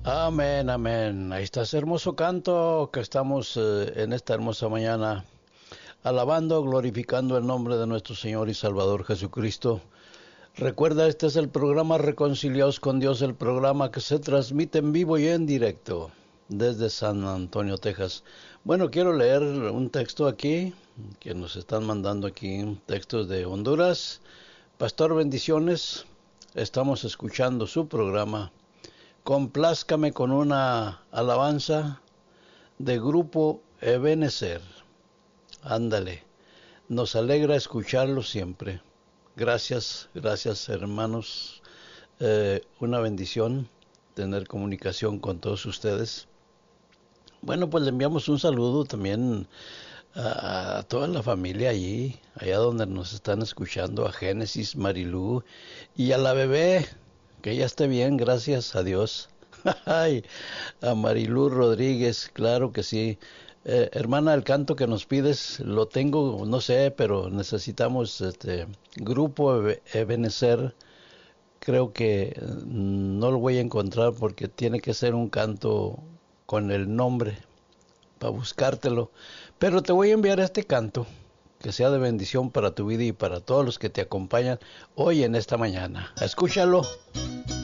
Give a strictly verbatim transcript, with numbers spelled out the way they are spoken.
Amén, amén. Ahí está ese hermoso canto que estamos eh, en esta hermosa mañana alabando, glorificando el nombre de nuestro Señor y Salvador Jesucristo. Recuerda, este es el programa Reconciliados con Dios, el programa que se transmite en vivo y en directo desde San Antonio, Texas. Bueno, quiero leer un texto aquí que nos están mandando aquí, textos de Honduras. Pastor, bendiciones. Estamos escuchando su programa. Complázcame con una alabanza de grupo Ebenezer. Ándale, nos alegra escucharlo siempre. Gracias, gracias hermanos. Eh, una bendición tener comunicación con todos ustedes. Bueno, pues le enviamos un saludo también a, a toda la familia allí, allá donde nos están escuchando, a Génesis, Marilú y a la bebé, que ya esté bien, gracias a Dios. Ay, a Marilú Rodríguez, claro que sí. Eh, hermana, el canto que nos pides lo tengo, no sé, pero necesitamos este grupo Ebenezer. Creo que mm, no lo voy a encontrar porque tiene que ser un canto con el nombre para buscártelo. Pero te voy a enviar este canto que sea de bendición para tu vida y para todos los que te acompañan hoy en esta mañana. Escúchalo.